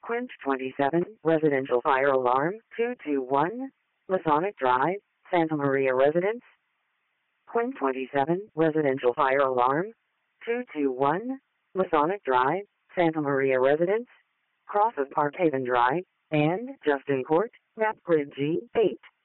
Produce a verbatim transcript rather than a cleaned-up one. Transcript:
Quint twenty-seven, Residential Fire Alarm, two two one, Masonic Drive, Santa Maria Residence. Quint twenty-seven, Residential Fire Alarm, two two one, Masonic Drive, Santa Maria Residence, cross of Park Haven Drive, and Justin Court, Map Grid G eight.